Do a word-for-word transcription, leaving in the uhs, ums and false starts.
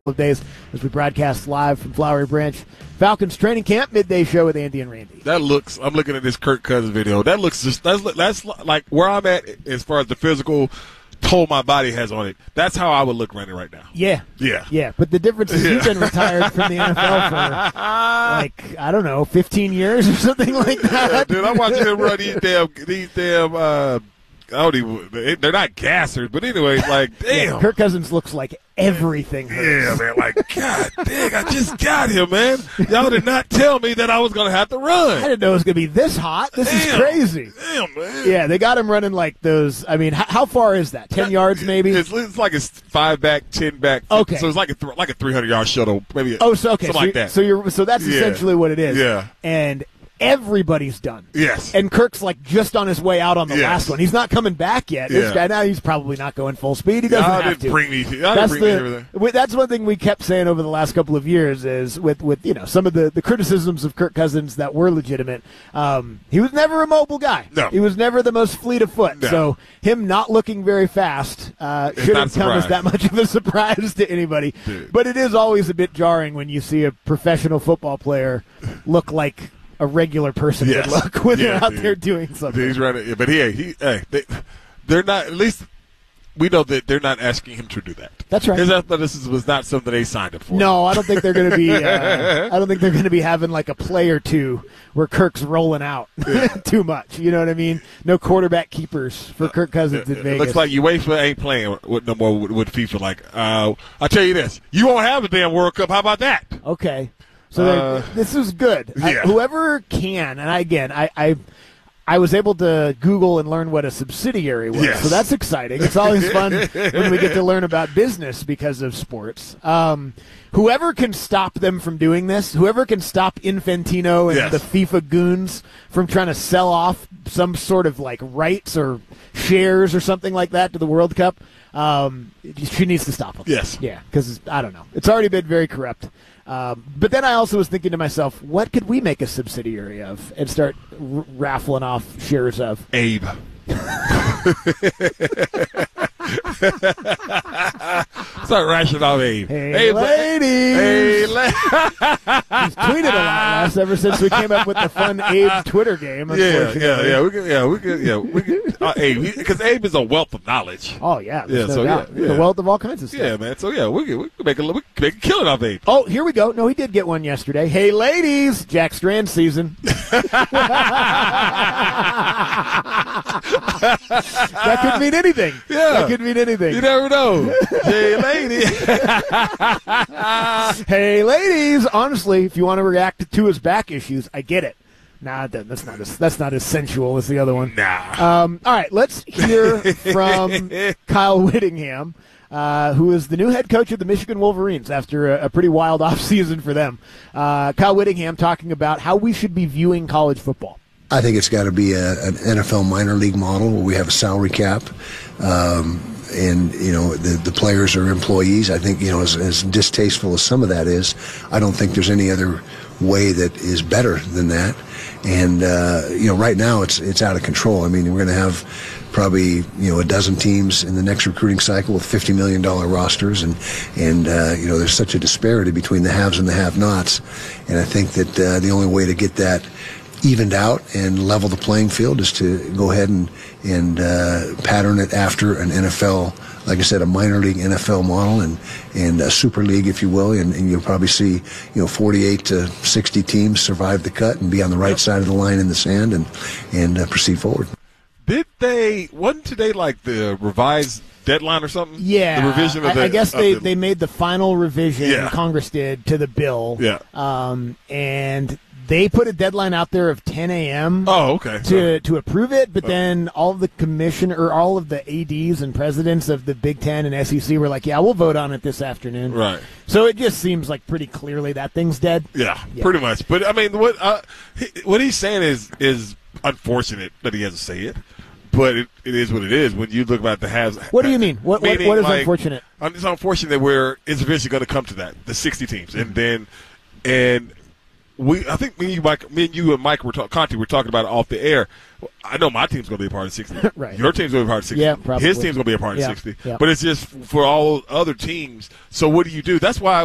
of days as we broadcast live from Flowery Branch Falcons training camp midday show with Andy and Randy. That looks, I'm looking at this Kirk Cousins video. That looks just, that's, that's like where I'm at as far as the physical toll my body has on it. That's how I would look running right now. Yeah. Yeah. Yeah. But the difference is yeah. you've been retired from the N F L for like, I don't know, fifteen years or something like that. Yeah, dude, I'm watching them run these damn, these damn, uh, I don't even, they're not gassers, but anyway, like, damn. Yeah, Kirk Cousins looks like everything hurts. Yeah, man, like, God dang, I just got him, man. Y'all did not tell me that I was going to have to run. I didn't know it was going to be this hot. This damn, is crazy. Damn, man. Yeah, they got him running like those. I mean, how, how far is that? Ten yards, maybe? It's, it's like it's five back, ten back. Okay. So it's like a, th- like a three hundred yard shuttle, maybe. Oh, so, okay. Something so like that. So, you're, so that's yeah. essentially what it is. Yeah. And everybody's done. Yes. And Kirk's like just on his way out on the yes. last one. He's not coming back yet. Yeah. This guy now he's probably not going full speed. He doesn't y'all have didn't to. Bring me, y'all that's didn't bring the, me everything. we, that's one thing we kept saying over the last couple of years is with, with you know some of the, the criticisms of Kirk Cousins that were legitimate. Um, he was never a mobile guy. No. He was never the most fleet of foot. No. So him not looking very fast uh, shouldn't come as that much of a surprise to anybody. Dude. But it is always a bit jarring when you see a professional football player look like a regular person yes. would look when yeah, they're out dude. there doing something. Dude, he's running, but he, he, hey, they, they're not. At least we know that they're not asking him to do that. That's right. His athleticism was not something they signed up for. No, I don't think they're going to be. Uh, I don't think they're going to be having like a play or two where Kirk's rolling out yeah. too much. You know what I mean? No quarterback keepers for Kirk Cousins in it, Vegas. It looks like UEFA ain't playing with no more with, with FIFA. Like, uh, I'll tell you this: you won't have a damn World Cup. How about that? Okay. So uh, this is good. Yeah. I, whoever can, and I, again, I, I, I was able to Google and learn what a subsidiary was, yes. so that's exciting. It's always fun when we get to learn about business because of sports. Um, whoever can stop them from doing this, whoever can stop Infantino and yes. the FIFA goons from trying to sell off some sort of like rights or shares or something like that to the World Cup, um, she needs to stop them. Yes. Yeah, because I don't know. It's already been very corrupt. Um, but then I also was thinking to myself, what could we make a subsidiary of and start r- raffling off shares of? Abe. Start rationing off Abe. Hey, hey ladies. Hey, la- He's tweeted a lot less ever since we came up with the fun Abe Twitter game. Yeah, yeah, yeah. We can, yeah, we can, yeah, we can. Uh, Abe, because Abe is a wealth of knowledge. Oh yeah, yeah. No So doubt. yeah, yeah, the wealth of all kinds of stuff. Yeah, man. So yeah, we can, we can make a we can make a killing off Abe. Oh, here we go. No, he did get one yesterday. Hey, ladies, Jack Strand season. That could mean anything. Yeah, that could mean anything. You never know. Hey, lady. Hey, ladies. Honestly, if you want to react to his back issues, I get it. Nah, that's not as that's not as sensual as the other one. Nah. Um, all right, let's hear from Kyle Whittingham, uh, who is the new head coach of the Michigan Wolverines after a, a pretty wild offseason for them. Uh, Kyle Whittingham talking about how we should be viewing college football. I think it's got to be a, an N F L minor league model where we have a salary cap. Um, and, you know, the, the players are employees. I think, you know, as, as distasteful as some of that is, I don't think there's any other way that is better than that. And, uh, you know, right now it's it's out of control. I mean, we're going to have probably, you know, a dozen teams in the next recruiting cycle with fifty million dollars rosters. And, and uh, you know, there's such a disparity between the haves and the have-nots. And I think that uh, the only way to get that evened out and level the playing field is to go ahead and, and uh, pattern it after an N F L, like I said, a minor league N F L model and, and a super league, if you will, and, and you'll probably see, you know, forty-eight to sixty teams survive the cut and be on the right side of the line in the sand and, and uh, proceed forward. Did they, wasn't today like the revised deadline or something? Yeah. The revision of the, I, I guess they, the, they made the final revision, yeah. Congress did, to the bill. Yeah. Um, and they put a deadline out there of ten a.m. Oh, okay. to to approve it, but then all of the commission or all of the A Ds and presidents of the Big Ten and S E C were like, "Yeah, we'll vote on it this afternoon." Right. So it just seems like pretty clearly that thing's dead. Yeah, Yeah. pretty much. But I mean, what uh, he, what he's saying is is unfortunate that he has to say it, but it, it is what it is. When you look about the haves, What do you mean? What what, meaning, what is like, unfortunate? It's unfortunate where it's eventually going to come to that, the sixty teams, and then and we I think me, and you, Mike, me and you and Mike were talking. Conti were talking about it off the air. I know my team's going to be a part of sixty. Right. Your team's going to be a part of sixty. Yeah, probably. His team's going to be a part of Yeah, sixty. yeah. But it's just for all other teams. So what do you do? That's why.